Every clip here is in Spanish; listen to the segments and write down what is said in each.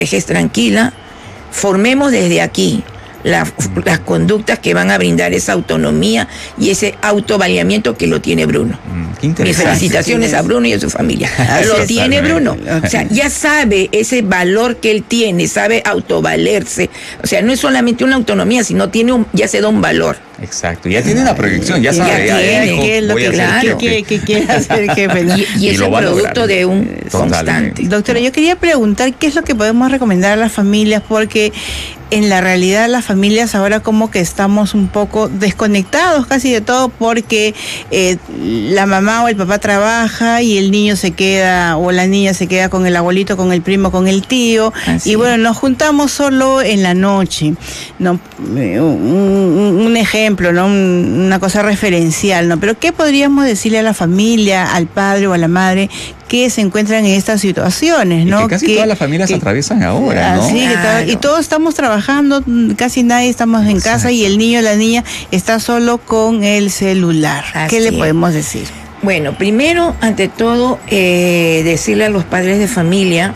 dejes tranquila, formemos desde aquí las conductas que van a brindar esa autonomía y ese autovaliamiento que lo tiene Bruno. Qué interesante. Mis felicitaciones a Bruno y a su familia. Lo tiene Bruno. O sea, ya sabe ese valor que él tiene, sabe autovalerse. O sea, no es solamente una autonomía, sino ya se da un valor. Exacto, ya tiene una proyección, ya sabe. ¿Qué es lo que quiere hacer jefe? Y es el producto de un constante. Doctora, yo quería preguntar qué es lo que podemos recomendar a las familias, porque en la realidad las familias ahora como que estamos un poco desconectados casi de todo, porque la mamá o el papá trabaja y el niño se queda, o la niña se queda con el abuelito, con el primo, con el tío. Así. Y bueno, nos juntamos solo en la noche, ¿no? Un ejemplo, ¿no? Una cosa referencial, ¿no? Pero ¿qué podríamos decirle a la familia, al padre o a la madre que se encuentran en estas situaciones, ¿no? Y que casi todas las familias atraviesan ahora, ¿no? Sí, claro. Y todos estamos trabajando, casi nadie estamos en casa y el niño o la niña está solo con el celular. ¿Qué le podemos decir? Bueno, primero, ante todo, decirle a los padres de familia,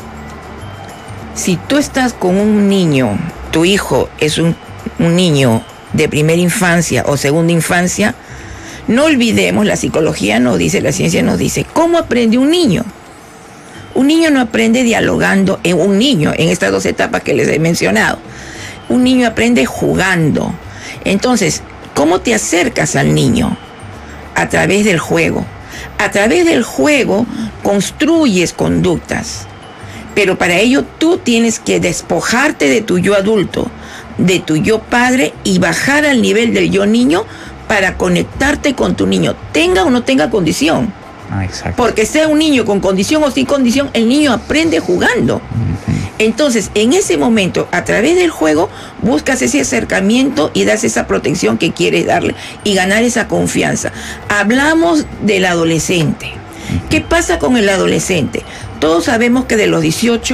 si tú estás con un niño, tu hijo es un niño de primera infancia o segunda infancia, no olvidemos, la psicología nos dice, la ciencia nos dice, ¿cómo aprende un niño? Un niño no aprende dialogando, un niño en estas dos etapas que les he mencionado. Un niño aprende jugando. Entonces, ¿cómo te acercas al niño? A través del juego. A través del juego construyes conductas. Pero para ello tú tienes que despojarte de tu yo adulto, de tu yo padre y bajar al nivel del yo niño para conectarte con tu niño, tenga o no tenga condición. Exacto. Porque sea un niño con condición o sin condición, el niño aprende jugando. Entonces, en ese momento, a través del juego, buscas ese acercamiento y das esa protección que quieres darle y ganar esa confianza. Hablamos del adolescente. ¿Qué pasa con el adolescente? Todos sabemos que de los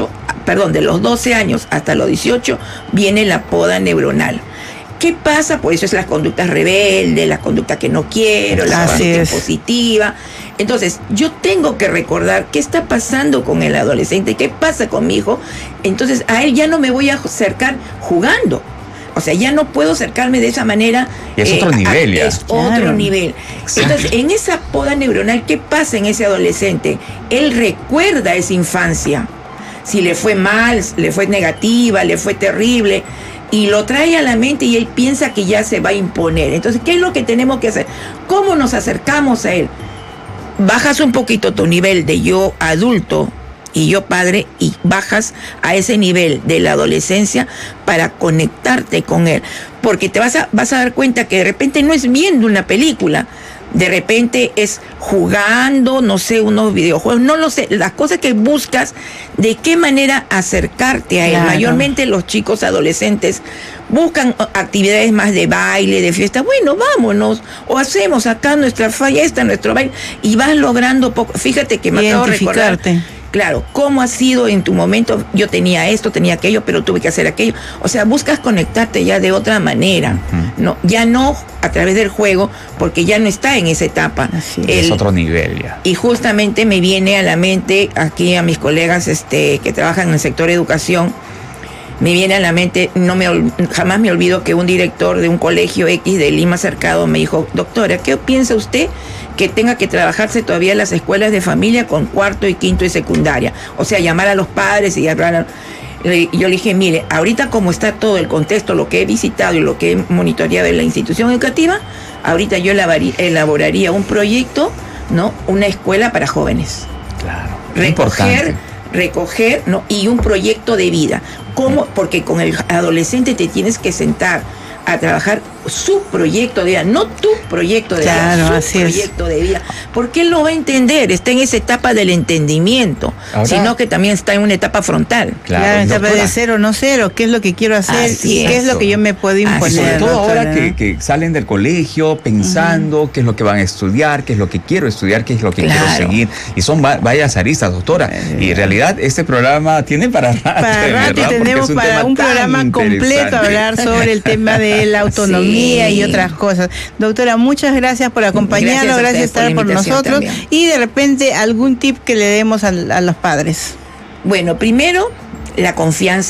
12 años hasta los 18 viene la poda neuronal. ¿Qué pasa? Por eso es las conductas rebeldes, las conductas que no quiero, la conducta impositiva. Entonces, yo tengo que recordar qué está pasando con el adolescente, qué pasa con mi hijo. Entonces, a él ya no me voy a acercar jugando. O sea, ya no puedo acercarme de esa manera. Y es otro nivel ya. Es otro nivel. Exacto. Entonces, en esa poda neuronal, ¿qué pasa en ese adolescente? Él recuerda esa infancia. Si le fue mal, le fue negativa, le fue terrible, y lo trae a la mente y él piensa que ya se va a imponer. Entonces, ¿qué es lo que tenemos que hacer? ¿Cómo nos acercamos a él? Bajas un poquito tu nivel de yo adulto y yo padre y bajas a ese nivel de la adolescencia para conectarte con él. Porque te vas a dar cuenta que de repente no es viendo una película, de repente es jugando, no sé, unos videojuegos, no lo sé, las cosas que buscas, de qué manera acercarte a él. Claro. Mayormente los chicos adolescentes buscan actividades más de baile, de fiesta. Bueno, vámonos, o hacemos acá nuestra fiesta, nuestro baile, y vas logrando poco. Fíjate que me acabo de recordar. Claro, ¿cómo ha sido en tu momento? Yo tenía esto, tenía aquello, pero tuve que hacer aquello. O sea, buscas conectarte ya de otra manera. No, ya no a través del juego, porque ya no está en esa etapa. Es otro nivel ya. Y justamente me viene a la mente, aquí a mis colegas que trabajan en el sector educación, me viene a la mente, jamás me olvido que un director de un colegio X de Lima Cercado me dijo, doctora, ¿qué piensa usted que tenga que trabajarse todavía en las escuelas de familia con cuarto y quinto y secundaria? O sea, llamar a los padres y hablar. Y yo le dije, mire, ahorita como está todo el contexto, lo que he visitado y lo que he monitoreado en la institución educativa, ahorita yo elaboraría un proyecto, ¿no? Una escuela para jóvenes. Claro. Recoger, ¿no? Y un proyecto de vida. ¿Cómo? Porque con el adolescente te tienes que sentar a trabajar su proyecto de vida, no tu proyecto de vida, su proyecto de vida, porque él lo va a entender, está en esa etapa del entendimiento, sino que también está en una etapa frontal. Claro, etapa de cero, no cero, qué es lo que quiero hacer y qué es lo que yo me puedo imponer. Sobre todo ahora que salen del colegio pensando qué es lo que van a estudiar, qué es lo que quiero estudiar, qué es lo que quiero seguir, y son varias aristas, doctora, y en realidad este programa tiene para rato, tenemos para un programa completo hablar sobre el tema de la autonomía y otras cosas. Doctora, muchas gracias por acompañarnos, gracias por estar por nosotros también. Y de repente algún tip que le demos a los padres. Bueno, primero la confianza